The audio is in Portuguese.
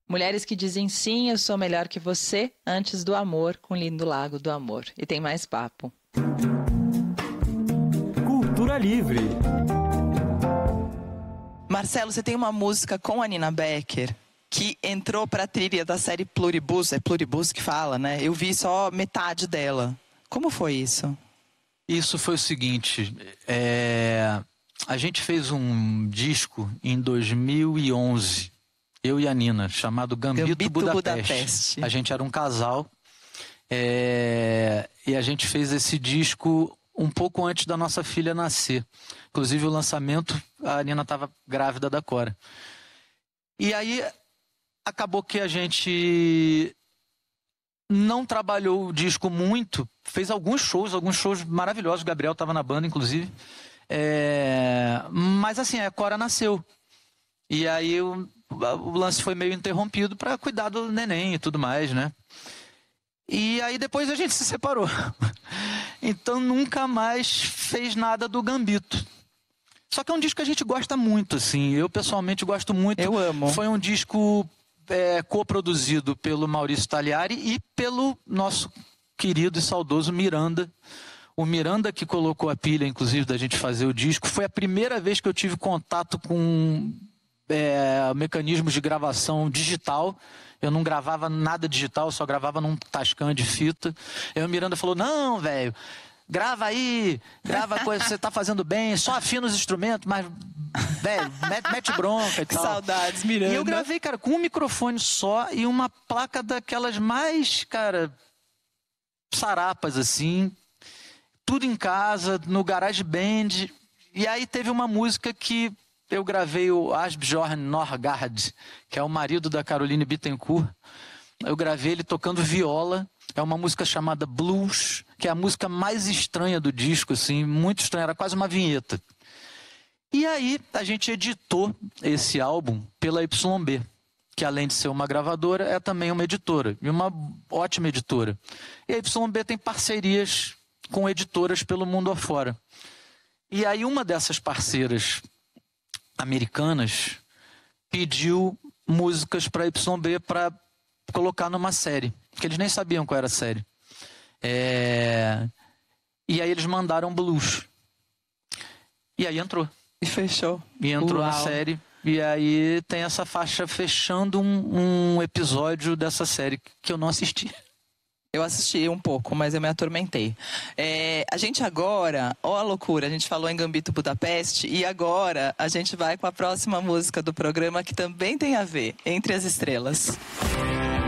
Mulheres que dizem sim, eu sou melhor que você, antes do amor, com Lindo Lago do Amor. E tem mais papo. Cultura Livre. Marcelo, você tem uma música com a Nina Becker que entrou pra trilha da série Pluribus. É Pluribus que fala, né? Eu vi só metade dela. Como foi isso? Isso foi o seguinte, a gente fez um disco em 2011, eu e a Nina, chamado Gambito Budapeste. A gente era um casal e a gente fez esse disco um pouco antes da nossa filha nascer. Inclusive o lançamento, a Nina estava grávida da Cora. E aí acabou que a gente não trabalhou o disco muito, fez alguns shows maravilhosos, o Gabriel estava na banda, inclusive. Mas assim, a Cora nasceu. E aí o lance foi meio interrompido para cuidar do neném e tudo mais, né? E aí depois a gente se separou. Então nunca mais fez nada do Gambito. Só que é um disco que a gente gosta muito, assim. Eu pessoalmente gosto muito. Eu amo. Foi um disco coproduzido pelo Maurício Tagliari e pelo nosso querido e saudoso Miranda. O Miranda que colocou a pilha, inclusive, da gente fazer o disco. Foi a primeira vez que eu tive contato com mecanismos de gravação digital. Eu não gravava nada digital, só gravava num Tascam de fita. Aí o Miranda falou, não, velho, grava aí, grava a coisa, você tá fazendo bem, só afina os instrumentos, mas, velho, mete bronca e tal. Saudades, Miranda. E eu gravei, cara, com um microfone só e uma placa daquelas mais, cara, sarapas, assim, tudo em casa, no GarageBand. E aí teve uma música que eu gravei, o Asbjørn Norgard, que é o marido da Caroline Bittencourt. Eu gravei ele tocando viola. É uma música chamada Blues, que é a música mais estranha do disco, assim, muito estranha, era quase uma vinheta. E aí a gente editou esse álbum pela YB, que além de ser uma gravadora, é também uma editora, e uma ótima editora. E a YB tem parcerias com editoras pelo mundo afora. E aí uma dessas parceiras americanas pediu músicas para a YB para colocar numa série, que eles nem sabiam qual era a série. E aí eles mandaram Blues. E aí entrou. E fechou. E entrou Uau. na série. E aí tem essa faixa fechando um episódio dessa série que eu não assisti. Eu assisti um pouco, mas eu me atormentei. A gente agora, ó a loucura, a gente falou em Gambito Budapeste e agora a gente vai com a próxima música do programa que também tem a ver, Entre as Estrelas.